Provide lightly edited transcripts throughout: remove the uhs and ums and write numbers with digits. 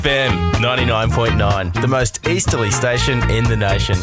FM 99.9, the most easterly station in the nation.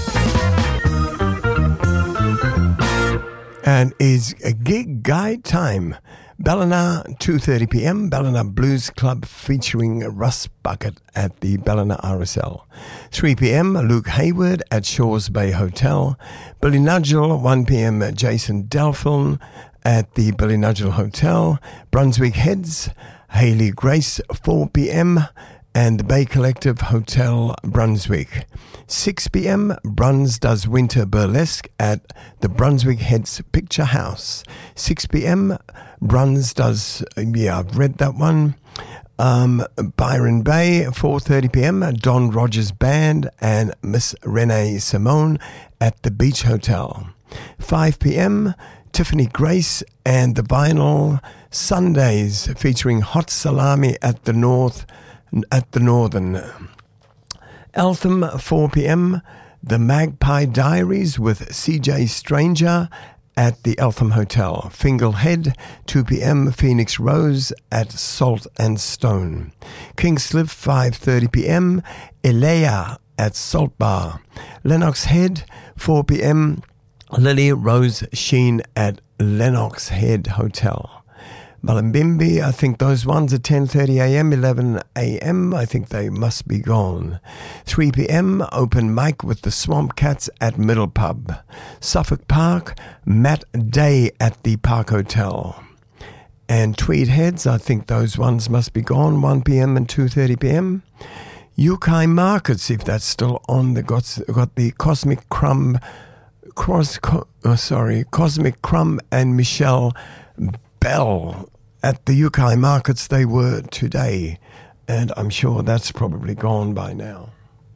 And it's a gig guide time. Ballina, 2:30 p.m, Ballina Blues Club featuring Russ Bucket at the Ballina RSL. 3 p.m, Luke Hayward at Shores Bay Hotel. Ballynudgel, 1 p.m, Jason Delphine at the Ballynudgel Hotel. Brunswick Heads, Hayley Grace, 4 p.m, and the Bay Collective Hotel, Brunswick. 6 p.m, Bruns does winter burlesque at the Brunswick Heads Picture House. 6 p.m, Bruns does, I've read that one. Byron Bay, 4:30 p.m, Don Rogers Band and Miss Renee Simone at the Beach Hotel. 5 p.m, Tiffany Grace and the Vinyl Sundays featuring Hot Salami at the Northern. Eltham, 4 p.m, the Magpie Diaries with CJ Stranger at the Eltham Hotel. Fingal Head, 2 p.m, Phoenix Rose at Salt and Stone. Kingscliff, 5:30 p.m, Elea at Salt Bar. Lennox Head, 4 p.m, Lily Rose Sheen at Lennox Head Hotel. Mullumbimby, I think those ones are 10:30 a.m, 11 a.m, I think they must be gone. 3 p.m, open mic with the Swamp Cats at Middle Pub. Suffolk Park, Matt Day at the Park Hotel. And Tweed Heads, I think those ones must be gone, 1 p.m. and 2:30 p.m. UK Markets, if that's still on, they got the Cosmic Crumb, Cosmic Crumb and Michelle Bell at the UK Markets. They were today, and I'm sure that's probably gone by now.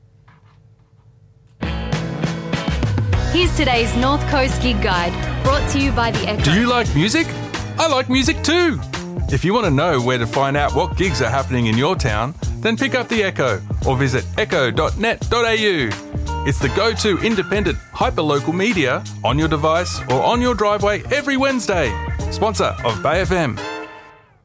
Here's today's North Coast Gig Guide, brought to you by The Echo. Do you like music? I like music too. If you want to know where to find out what gigs are happening in your town, then pick up The Echo or visit echo.net.au. It's the go-to independent, hyper-local media on your device or on your driveway every Wednesday. Sponsor of Bay FM.